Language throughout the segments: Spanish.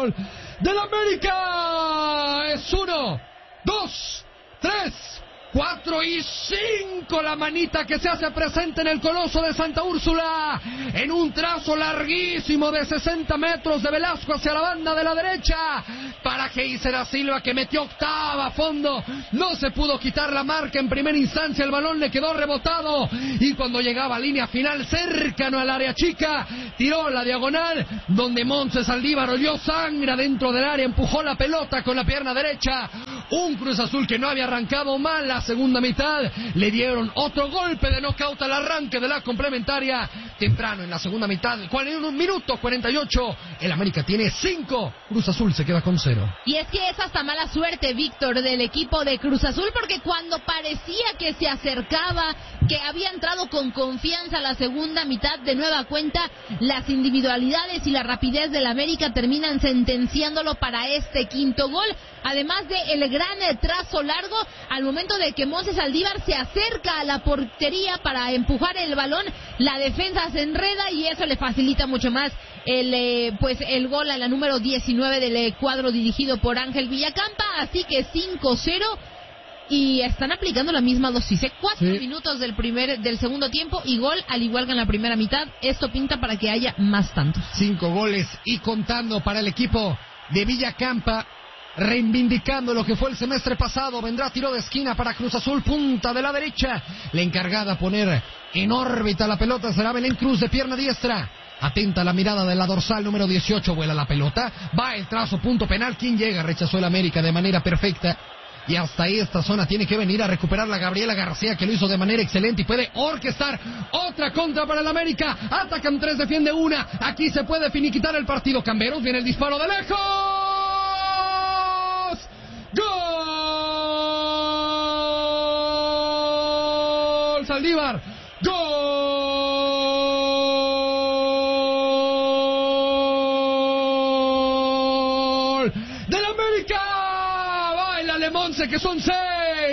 gol del América. Es 1, 2, 3, 4 y 5, la manita que se hace presente en el Coloso de Santa Úrsula, en un trazo larguísimo de 60 metros de Velasco hacia la banda de la derecha, para Heiser da Silva, que metió octava a fondo, no se pudo quitar la marca en primera instancia, el balón le quedó rebotado, y cuando llegaba a línea final, cercano al área chica, tiró la diagonal, donde Montse Saldívar olió sangre dentro del área, empujó la pelota con la pierna derecha, un Cruz Azul que no había arrancado mal la segunda mitad, le dieron otro golpe de nocaut al arranque de la complementaria, temprano en la segunda mitad, en 1 minuto 48, el América tiene 5, Cruz Azul se queda con 0. Y es que es hasta mala suerte, Víctor, del equipo de Cruz Azul, porque cuando parecía que se acercaba, que había entrado con confianza a la segunda mitad, de nueva cuenta, las individualidades y la rapidez del América terminan sentenciándolo para este quinto gol, además de el gran trazo largo, al momento de que Montse Saldívar se acerca a la portería para empujar el balón, la defensa se enreda y eso le facilita mucho más el gol a la número 19 del cuadro dirigido por Ángel Villacampa, así que 5-0 y están aplicando la misma dosis, 4 minutos del segundo tiempo y gol al igual que en la primera mitad. Esto pinta para que haya más tantos. 5 goles y contando para el equipo de Villacampa, reivindicando lo que fue el semestre pasado. Vendrá tiro de esquina para Cruz Azul, punta de la derecha, la encargada a poner en órbita la pelota será Belén Cruz, de pierna diestra. Atenta la mirada de la dorsal número 18, vuela la pelota, va el trazo, punto penal. ¿Quién llega? Rechazó el América de manera perfecta. Y hasta ahí esta zona tiene que venir a recuperar la Gabriela García, que lo hizo de manera excelente y puede orquestar otra contra para el América. Atacan 3, defiende 1. Aquí se puede finiquitar el partido. Camberos, viene el disparo de lejos. ¡Gol! Saldívar. ¡Gol! ¡Del América! ¡Bailale, Montse, que son 6!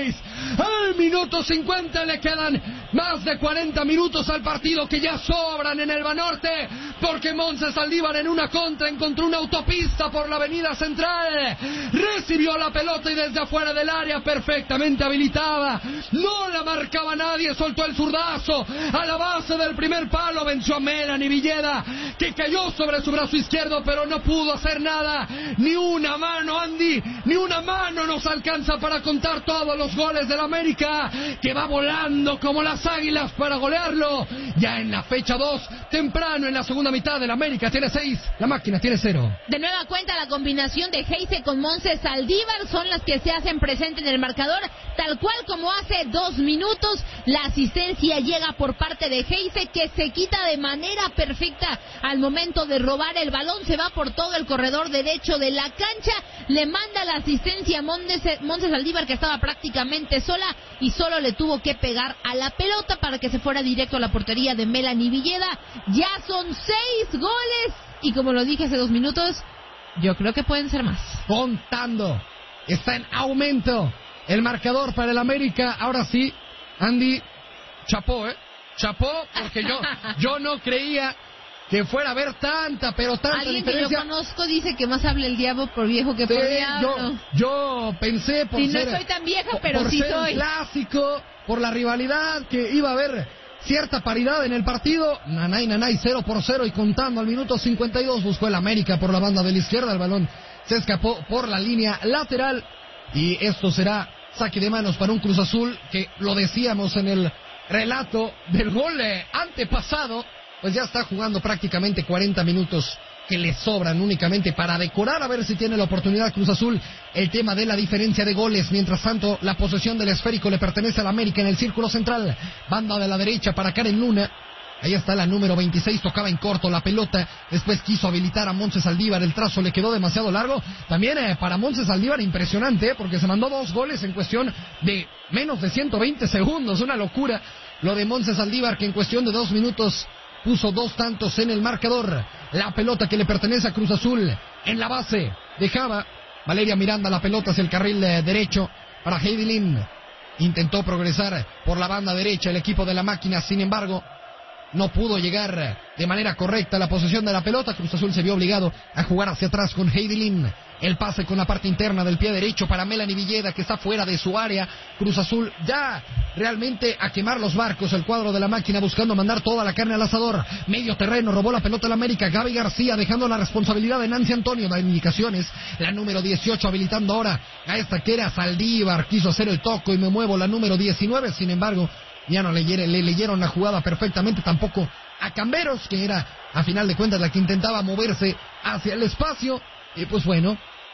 Al minuto 50 le quedan más de 40 minutos al partido, que ya sobran en el Banorte, porque Montse Saldívar en una contra encontró una autopista por la avenida central, recibió la pelota y desde afuera del área, perfectamente habilitada, no la marcaba nadie, soltó el zurdazo a la base del primer palo, venció a Melanie Villeda, que cayó sobre su brazo izquierdo, pero no pudo hacer nada, ni una mano, Andy, ni una mano nos alcanza para contar todos los goles del América, que va volando como las águilas para golearlo, ya en la fecha 2, temprano en la segunda mitad. Del América tiene 6, la máquina tiene 0. De nueva cuenta, la combinación de Heiser con Montse Saldívar son las que se hacen presente en el marcador, tal cual como hace 2 minutos. La asistencia llega por parte de Heiser, que se quita de manera perfecta al momento de robar el balón, se va por todo el corredor derecho de la cancha, le manda la asistencia a Montse Saldívar, que estaba prácticamente sola y solo le tuvo que pegar a la pelota para que se fuera directo a la portería de Melanie Villeda. Ya son 6 goles y, como lo dije hace 2 minutos, yo creo que pueden ser más. Contando, está en aumento el marcador para el América. Ahora sí, Andy, chapó, chapó, porque yo no creía que fuera a haber tanta diferencia. Alguien que yo conozco dice que más habla el diablo por viejo que por diablo. Yo pensé por y ser... no soy tan vieja, pero por sí ser soy. Un clásico, por la rivalidad, que iba a haber cierta paridad en el partido. Nanay, 0-0 y contando al minuto 52. Buscó el América por la banda de la izquierda. El balón se escapó por la línea lateral. Y esto será saque de manos para un Cruz Azul que, lo decíamos en el relato del gol antepasado, pues ya está jugando prácticamente 40 minutos que le sobran únicamente para decorar, a ver si tiene la oportunidad Cruz Azul, el tema de la diferencia de goles. Mientras tanto, la posesión del esférico le pertenece al América en el círculo central, banda de la derecha para Karen Luna. Ahí está la número 26, tocaba en corto la pelota, después quiso habilitar a Montse Saldívar, el trazo le quedó demasiado largo. También para Montse Saldívar impresionante, porque se mandó 2 goles en cuestión de menos de 120 segundos, una locura lo de Montse Saldívar, que en cuestión de 2 minutos puso 2 tantos en el marcador. La pelota que le pertenece a Cruz Azul en la base, dejaba Valeria Miranda la pelota hacia el carril derecho para Heidi Lin. Intentó progresar por la banda derecha el equipo de la máquina, sin embargo, no pudo llegar de manera correcta a la posesión de la pelota. Cruz Azul se vio obligado a jugar hacia atrás con Heidelin. El pase con la parte interna del pie derecho para Melanie Villeda, que está fuera de su área. Cruz Azul ya realmente a quemar los barcos. El cuadro de la máquina buscando mandar toda la carne al asador. Medio terreno, robó la pelota el América. Gaby García dejando la responsabilidad de Nancy Antonio. Da indicaciones. La número 18 habilitando ahora a esta que era Saldívar. Quiso hacer el toco y me muevo la número 19. Sin embargo, ya no le leyeron la jugada perfectamente. Tampoco a Camberos, que era a final de cuentas la que intentaba moverse hacia el espacio. Y pues bueno,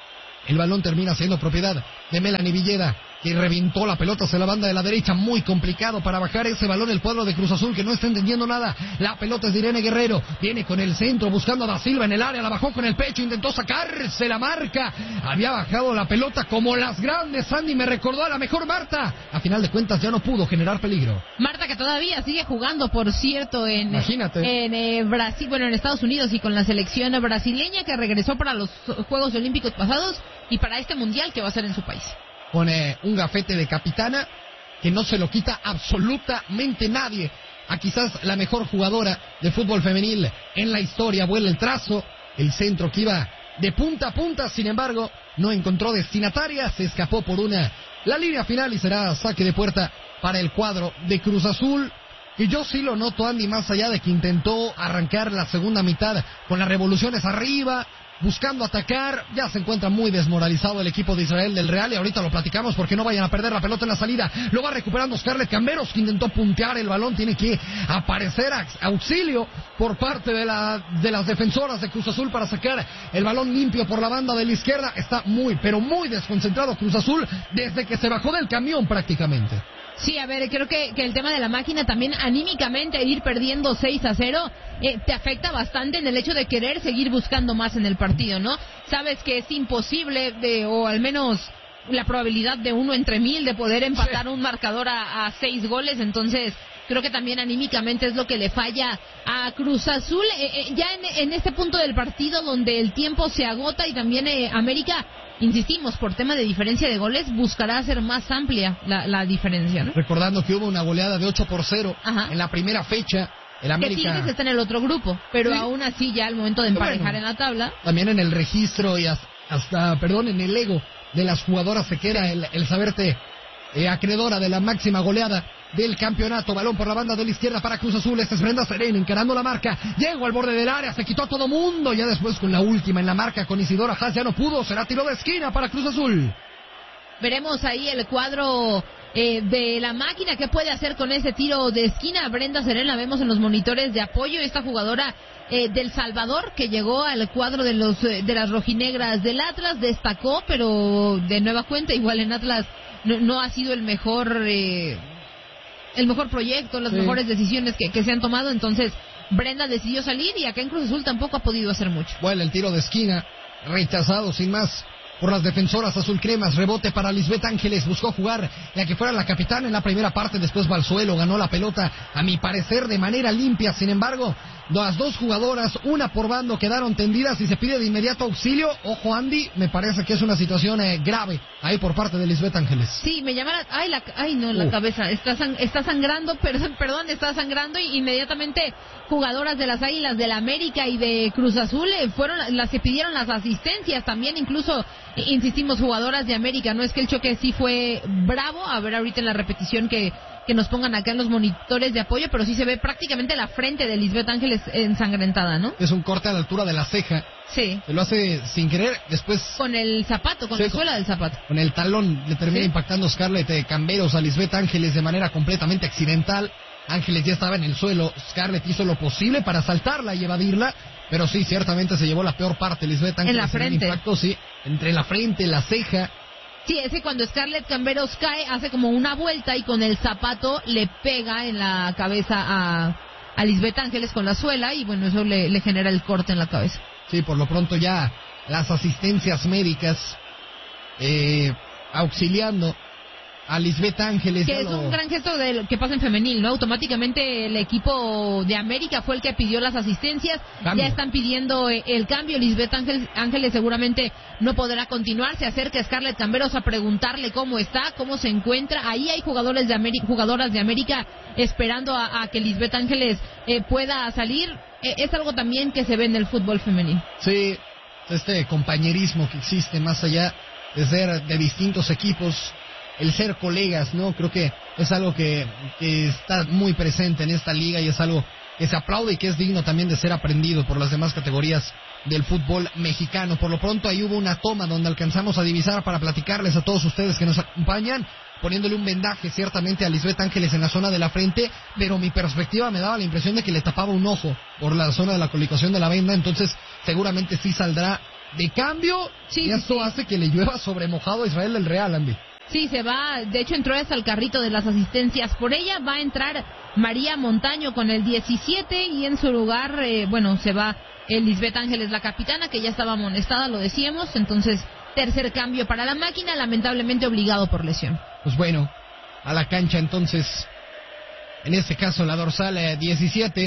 el balón termina siendo propiedad de Melanie Villeda, que reventó la pelota hacia la banda de la derecha. Muy complicado para bajar ese balón el cuadro de Cruz Azul, que no está entendiendo nada. La pelota es de Irene Guerrero, viene con el centro buscando a Da Silva en el área, la bajó con el pecho, intentó sacarse la marca, había bajado la pelota como las grandes. Andy me recordó a la mejor Marta. A final de cuentas ya no pudo generar peligro. Marta, que todavía sigue jugando, por cierto, Imagínate, en Brasil, bueno, en Estados Unidos, y con la selección brasileña, que regresó para los Juegos Olímpicos pasados y para este mundial que va a ser en su país. Con un gafete de capitana que no se lo quita absolutamente nadie. A quizás la mejor jugadora de fútbol femenil en la historia. Vuela el trazo, el centro que iba de punta a punta, sin embargo no encontró destinataria, se escapó por la línea final y será saque de puerta para el cuadro de Cruz Azul. Y yo sí lo noto, Andy, más allá de que intentó arrancar la segunda mitad con las revoluciones arriba, buscando atacar, ya se encuentra muy desmoralizado el equipo de Israel del Real, y ahorita lo platicamos porque no vayan a perder la pelota en la salida. Lo va recuperando Scarlett Camberos, que intentó puntear el balón. Tiene que aparecer auxilio por parte de las defensoras de Cruz Azul para sacar el balón limpio por la banda de la izquierda. Está muy, pero muy desconcentrado Cruz Azul desde que se bajó del camión prácticamente. Sí, a ver, creo que el tema de la máquina también anímicamente, ir perdiendo 6-0, te afecta bastante en el hecho de querer seguir buscando más en el partido, ¿no? Sabes que es imposible, o al menos la probabilidad de 1 entre 1000 de poder empatar un marcador a 6 goles, entonces creo que también anímicamente es lo que le falla a Cruz Azul. Ya en este punto del partido donde el tiempo se agota, y también América, insistimos, por tema de diferencia de goles, buscará hacer más amplia la diferencia, ¿no? Recordando que hubo una goleada de 8-0 en la primera fecha. El América, que Tigres está en el otro grupo, pero sí, aún así ya al momento de emparejar en la tabla. También en el registro y hasta en el ego de las jugadoras se queda el saberte acreedora de la máxima goleada del campeonato. Balón por la banda de la izquierda para Cruz Azul. Esta es Brenda Serena encarando la marca. Llegó al borde del área, se quitó a todo mundo. Ya después con la última en la marca con Isidora Haas ya no pudo. Será tiro de esquina para Cruz Azul. Veremos ahí el cuadro de la máquina, qué puede hacer con ese tiro de esquina. Brenda Serena, vemos en los monitores de apoyo, esta jugadora del Salvador, que llegó al cuadro de las rojinegras del Atlas, destacó, pero de nueva cuenta, igual en Atlas no ha sido el mejor proyecto, las mejores decisiones que se han tomado. Entonces Brenda decidió salir, y acá en Cruz Azul tampoco ha podido hacer mucho. Bueno, el tiro de esquina rechazado sin más por las defensoras azulcremas. Rebote para Lisbeth Ángeles, buscó jugar la que fuera la capitana en la primera parte, después va al suelo, ganó la pelota a mi parecer de manera limpia. Sin embargo, las dos jugadoras, una por bando, quedaron tendidas y se pide de inmediato auxilio. Ojo, Andy, me parece que es una situación grave ahí por parte de Lisbeth Ángeles. Sí, me llama la cabeza está sangrando, perdón, está sangrando, y inmediatamente jugadoras de las Águilas del América y de Cruz Azul fueron las que pidieron las asistencias también. Incluso insistimos, jugadoras de América, no es que el choque sí fue bravo. A ver ahorita en la repetición que nos pongan acá en los monitores de apoyo, pero sí se ve prácticamente la frente de Lisbeth Ángeles ensangrentada, ¿no? Es un corte a la altura de la ceja. Sí. Se lo hace sin querer, después con el zapato, con la suela del zapato. Con el talón le termina impactando Scarlett Camberos a Lisbeth Ángeles de manera completamente accidental. Ángeles ya estaba en el suelo, Scarlett hizo lo posible para saltarla y evadirla, pero sí, ciertamente se llevó la peor parte Lisbeth Ángeles. En la frente. El impacto, sí, entre la frente, la ceja. Sí, ese cuando Scarlett Camberos cae, hace como una vuelta y con el zapato le pega en la cabeza a Lisbeth Ángeles con la suela, y bueno, eso le genera el corte en la cabeza. Sí, por lo pronto ya las asistencias médicas auxiliando a Lisbeth Ángeles. Que es un gran gesto de lo que pasa en femenil, ¿no? Automáticamente el equipo de América fue el que pidió las asistencias. Cambio. Ya están pidiendo el cambio. Lisbeth Ángeles seguramente no podrá continuar. Se acerca Scarlett Camberos a preguntarle cómo está, cómo se encuentra. Ahí hay jugadoras de América esperando a que Lisbeth Ángeles pueda salir. Es algo también que se ve en el fútbol femenil. Sí, este compañerismo que existe más allá de ser de distintos equipos, el ser colegas, ¿no? Creo que es algo que está muy presente en esta liga y es algo que se aplaude y que es digno también de ser aprendido por las demás categorías del fútbol mexicano. Por lo pronto ahí hubo una toma donde alcanzamos a divisar para platicarles a todos ustedes que nos acompañan, poniéndole un vendaje ciertamente a Lisbeth Ángeles en la zona de la frente, pero mi perspectiva me daba la impresión de que le tapaba un ojo por la zona de la colocación de la venda, entonces seguramente sí saldrá de cambio, y esto hace que le llueva sobre mojado a Israel del Real, Andy. Sí, se va, de hecho entró hasta el carrito de las asistencias. Por ella va a entrar María Montaño con el 17 y en su lugar, se va Lisbeth Ángeles, la capitana, que ya estaba amonestada, lo decíamos. Entonces, tercer cambio para la máquina, lamentablemente obligado por lesión. Pues bueno, a la cancha entonces, en este caso la dorsal 17...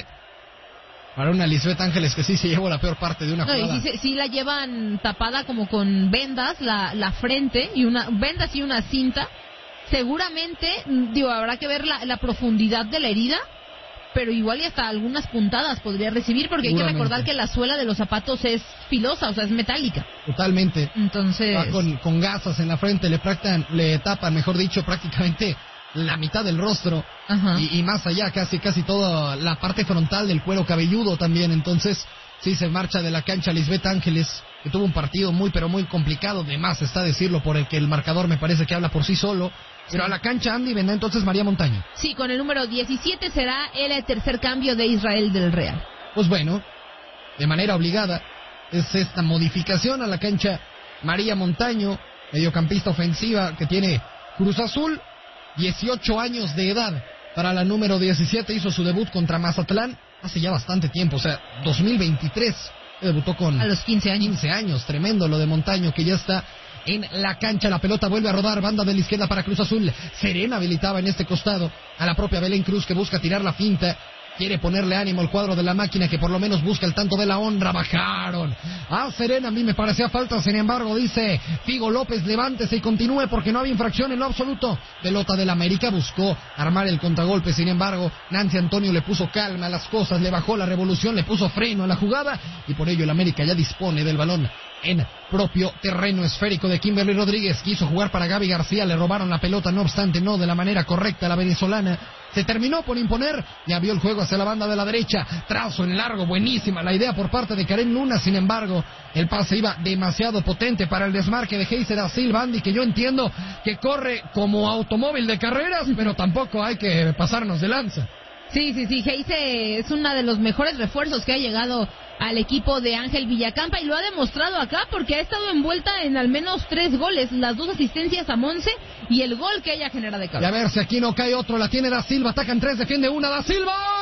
para una Lisbeth Ángeles que sí se llevó la peor parte de una jugada. Y sí la llevan tapada como con vendas, la frente, vendas y una cinta. Seguramente, habrá que ver la profundidad de la herida, pero igual y hasta algunas puntadas podría recibir, porque hay que recordar que la suela de los zapatos es filosa, o sea, es metálica. Totalmente. Entonces... va con gasas en la frente, le tapan, mejor dicho, prácticamente la mitad del rostro y más allá, casi toda la parte frontal del cuero cabelludo también. Entonces sí se marcha de la cancha Lisbeth Ángeles, que tuvo un partido muy pero muy complicado, de más está decirlo, por el que el marcador me parece que habla por sí solo. Pero a la cancha, Andy, vendrá entonces María Montaño. Sí, con el número 17 será el tercer cambio de Israel del Real. Pues bueno, de manera obligada es esta modificación a la cancha. María Montaño, mediocampista ofensiva que tiene Cruz Azul, 18 años de edad para la número 17, hizo su debut contra Mazatlán hace ya bastante tiempo, o sea, 2023, debutó a los 15 años. 15 años, tremendo lo de Montaño, que ya está en la cancha. La pelota vuelve a rodar, banda de la izquierda para Cruz Azul. Serena habilitaba en este costado a la propia Belén Cruz, que busca tirar la finta. Quiere ponerle ánimo al cuadro de la máquina, que por lo menos busca el tanto de la honra. Bajaron a Serena, a mí me parecía falta, sin embargo dice Figo López, levántese y continúe porque no había infracción en lo absoluto. Pelota del América, buscó armar el contragolpe, sin embargo Nancy Antonio le puso calma a las cosas, le bajó la revolución, le puso freno a la jugada y por ello el América ya dispone del balón en propio terreno esférico de Kimberly Rodríguez. Quiso jugar para Gaby García, le robaron la pelota, no obstante no de la manera correcta. La venezolana se terminó por imponer, ya vio el juego hacia la banda de la derecha, trazo en largo, buenísima la idea por parte de Karen Luna, sin embargo el pase iba demasiado potente para el desmarque de Geise da Silva, Andy, que yo entiendo que corre como automóvil de carreras, pero tampoco hay que pasarnos de lanza. Sí, Geise es uno de los mejores refuerzos que ha llegado al equipo de Ángel Villacampa y lo ha demostrado acá porque ha estado envuelta en al menos 3 goles, las 2 asistencias a Monse y el gol que ella genera de cabeza. Y a ver si aquí no cae otro, la tiene da Silva, atacan 3, defiende una, da Silva.